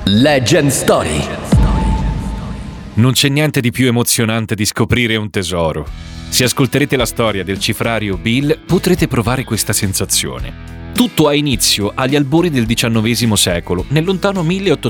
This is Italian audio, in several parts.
Legend Story. Non c'è niente di più emozionante di scoprire un tesoro. Se ascolterete la storia del cifrario Bill, potrete provare questa sensazione. Tutto ha inizio agli albori del XIX secolo, nel lontano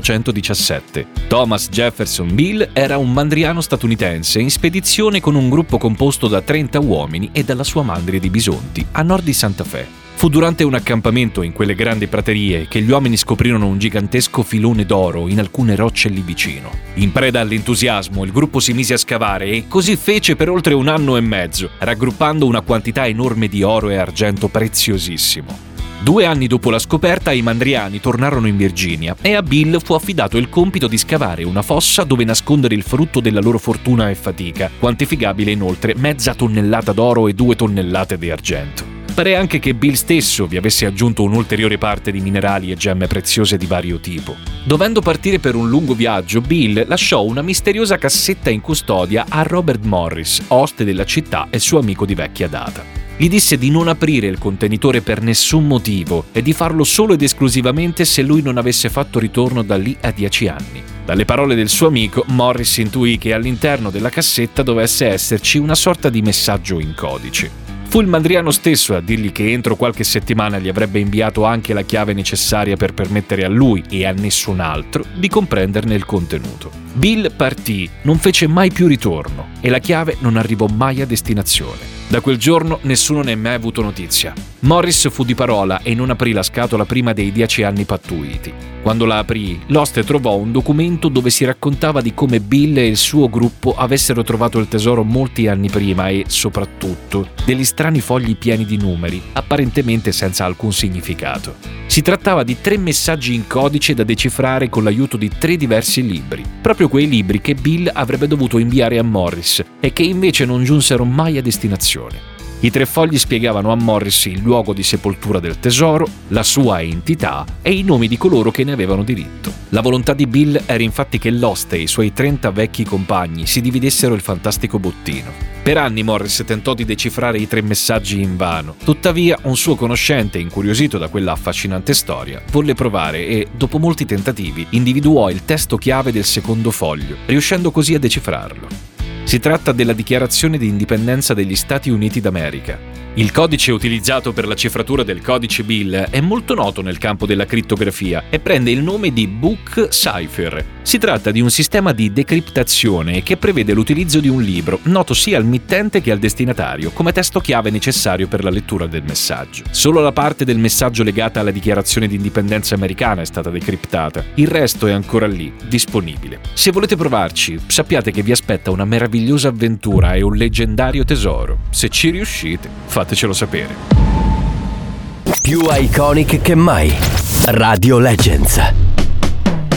1817. Thomas Jefferson Bill era un mandriano statunitense in spedizione con un gruppo composto da 30 uomini e dalla sua mandria di bisonti, a nord di Santa Fe. Fu durante un accampamento in quelle grandi praterie che gli uomini scoprirono un gigantesco filone d'oro in alcune rocce lì vicino. In preda all'entusiasmo, il gruppo si mise a scavare e così fece per oltre 1 anno e mezzo, raggruppando una quantità enorme di oro e argento preziosissimo. 2 anni dopo la scoperta, i mandriani tornarono in Virginia e a Bill fu affidato il compito di scavare una fossa dove nascondere il frutto della loro fortuna e fatica, quantificabile in oltre 0,5 tonnellata d'oro e 2 tonnellate di argento. Pare anche che Bill stesso vi avesse aggiunto un'ulteriore parte di minerali e gemme preziose di vario tipo. Dovendo partire per un lungo viaggio, Bill lasciò una misteriosa cassetta in custodia a Robert Morris, oste della città e suo amico di vecchia data. Gli disse di non aprire il contenitore per nessun motivo e di farlo solo ed esclusivamente se lui non avesse fatto ritorno da lì a 10 anni. Dalle parole del suo amico, Morris intuì che all'interno della cassetta dovesse esserci una sorta di messaggio in codice. Fu il mandriano stesso a dirgli che entro qualche settimana gli avrebbe inviato anche la chiave necessaria per permettere a lui e a nessun altro di comprenderne il contenuto. Bill partì, non fece mai più ritorno e la chiave non arrivò mai a destinazione. Da quel giorno nessuno ne ha mai avuto notizia. Morris fu di parola e non aprì la scatola prima dei 10 anni pattuiti. Quando la aprì, l'oste trovò un documento dove si raccontava di come Bill e il suo gruppo avessero trovato il tesoro molti anni prima e, soprattutto, degli strani fogli pieni di numeri, apparentemente senza alcun significato. Si trattava di 3 messaggi in codice da decifrare con l'aiuto di 3 diversi libri, proprio quei libri che Bill avrebbe dovuto inviare a Morris e che invece non giunsero mai a destinazione. I 3 fogli spiegavano a Morris il luogo di sepoltura del tesoro, la sua entità e i nomi di coloro che ne avevano diritto. La volontà di Bill era infatti che l'oste e i suoi 30 vecchi compagni si dividessero il fantastico bottino. Per anni Morris tentò di decifrare i 3 messaggi invano. Tuttavia, un suo conoscente, incuriosito da quella affascinante storia, volle provare e, dopo molti tentativi, individuò il testo chiave del secondo foglio, riuscendo così a decifrarlo. Si tratta della Dichiarazione di Indipendenza degli Stati Uniti d'America. Il codice utilizzato per la cifratura del codice Bill è molto noto nel campo della crittografia e prende il nome di Book Cipher. Si tratta di un sistema di decriptazione che prevede l'utilizzo di un libro, noto sia al mittente che al destinatario, come testo chiave necessario per la lettura del messaggio. Solo la parte del messaggio legata alla Dichiarazione di Indipendenza americana è stata decriptata. Il resto è ancora lì, disponibile. Se volete provarci, sappiate che vi aspetta una meravigliosa avventura e un leggendario tesoro. Se ci riuscite, fatecelo sapere. Più iconic che mai. Radio Legends.